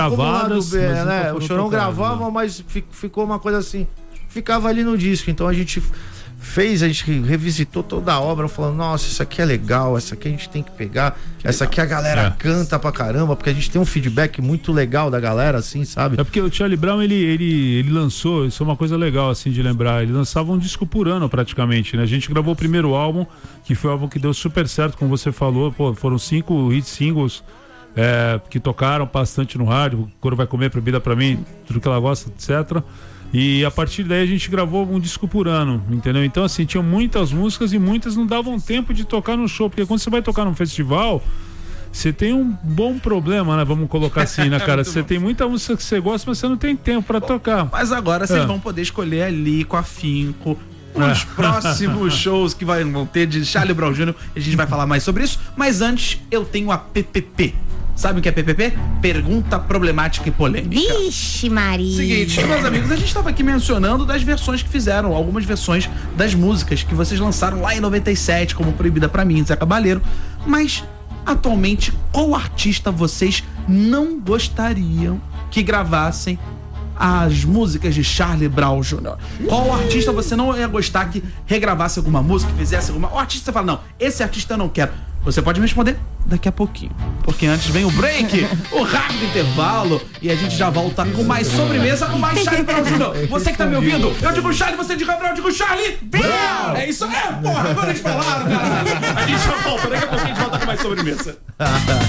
gravadas, B, né? O Chorão tocadas, gravava, né? mas ficou uma coisa assim, ficava ali no disco. Então a gente revisitou toda a obra, falando, nossa, isso aqui é legal, essa aqui a gente tem que pegar, essa aqui a galera canta pra caramba, porque a gente tem um feedback muito legal da galera, assim, sabe? É porque o Charlie Brown, ele lançou, isso é uma coisa legal, assim, de lembrar, ele lançava um disco por ano, praticamente, né? A gente gravou o primeiro álbum, que foi um álbum que deu super certo, como você falou, pô, foram 5 hit singles, que tocaram bastante no rádio, Coro Vai Comer, Proibida Pra Mim, Tudo Que Ela Gosta, etc., e a partir daí a gente gravou um disco por ano, entendeu? Então assim, tinham muitas músicas e muitas não davam tempo de tocar no show, porque quando você vai tocar num festival, você tem um bom problema, né? Vamos colocar assim, né, cara? Você tem muita música que você gosta, mas você não tem tempo pra tocar. Mas agora vocês vão poder escolher ali com afinco os próximos shows que vão ter de Charlie Brown Jr. A gente vai falar mais sobre isso, mas antes eu tenho a PPP. Sabe o que é PPP? Pergunta Problemática e Polêmica. Vixe, Maria. Seguinte, meus amigos, a gente estava aqui mencionando das versões que fizeram, algumas versões das músicas que vocês lançaram lá em 97, como Proibida Pra Mim, Zé Cabaleiro. Mas, atualmente, qual artista vocês não gostariam que gravassem as músicas de Charlie Brown Jr.? Qual artista você não ia gostar que regravasse alguma música, que fizesse alguma... O artista fala, não, esse artista eu não quero. Você pode me responder daqui a pouquinho, porque antes vem o break, o rápido intervalo, e a gente já volta com mais sobremesa, com mais Charlie Brown Jr. Você que tá me ouvindo, eu digo Charlie, você diga Brown, eu digo Charlie Brown. É isso, porra, agora eles falaram, cara. A gente já volta, daqui a pouquinho a gente volta com mais sobremesa.